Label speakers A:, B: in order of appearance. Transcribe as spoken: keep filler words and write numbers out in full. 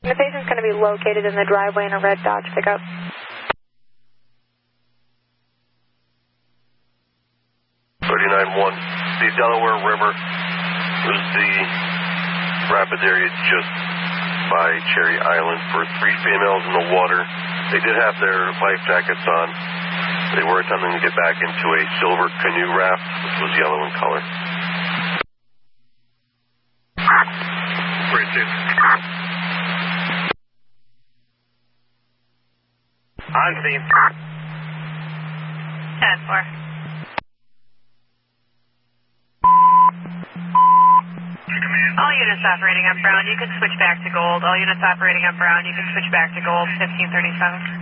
A: The patient's going to be located in the driveway in a red Dodge pickup.
B: thirty-nine one, the Delaware River. It was the rapids area just by Cherry Island for three females in the water. They did have their life jackets on. They were attempting to get back into a silver canoe raft, which was yellow in color. Great, dude. On scene.
C: ten four. All units operating on Brown, you can switch back to gold. All units operating on Brown, you can switch back to gold, fifteen thirty-seven.